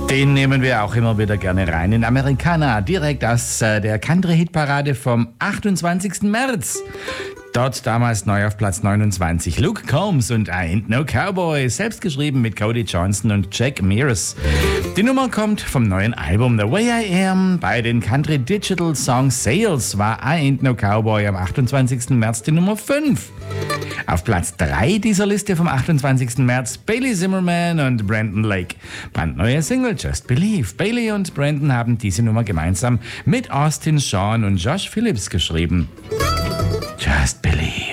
Den nehmen wir auch immer wieder gerne rein in Americana, direkt aus der Country-Hitparade vom 28. März. Dort damals neu auf Platz 29 Luke Combs und I Ain't No Cowboy, selbst geschrieben mit Cody Johnson und Jack Mears. Die Nummer kommt vom neuen Album The Way I Am. Bei den Country Digital Song Sales war I Ain't No Cowboy am 28. März die Nummer 5. Auf Platz 3 dieser Liste vom 28. März Bailey Zimmerman und Brandon Lake. Brandneue Single Just Believe. Bailey und Brandon haben diese Nummer gemeinsam mit Austin Sean und Josh Phillips geschrieben. Just Believe.